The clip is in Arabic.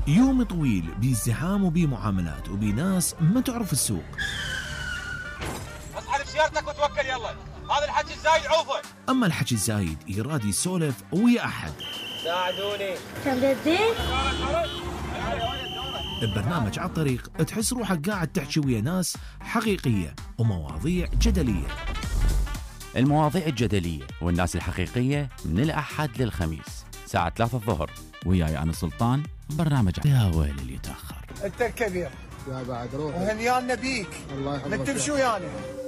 يوم طويل بازدحام وبمعاملات وبناس ما تعرف السوق. اسحب سيارتك وتوكل يلا، هذا الحكي الزايد عوفه. اما الحكي الزايد يراد يسولف ويا احد. ساعدوني. كم جدين؟ ببرنامج على الطريق تحس روحك قاعد تحكي ويا ناس حقيقية ومواضيع جدلية. المواضيع الجدلية والناس الحقيقية من الأحد للخميس ساعة 3 الظهر، وياي أنا سلطان. برنامج يا ويلي اللي يتأخر. انت الكبير يا بعد روح وهنيانا بيك. الله يحفظك. نكتب شو يعني؟